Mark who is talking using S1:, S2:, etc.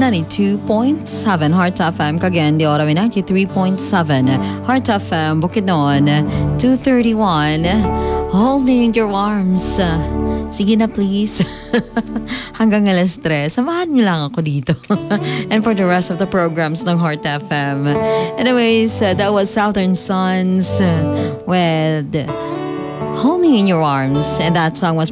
S1: 92.7 Heart FM, Cagayan de Oro 93.7 Heart FM, Bukidnon 231. Hold me in your arms. Sige na please. Hanggang alas 3. Samahan niyo lang ako dito. And for the rest of the programs ng Heart FM. Anyways, that was Southern Suns with Hold Me in Your Arms. And that song was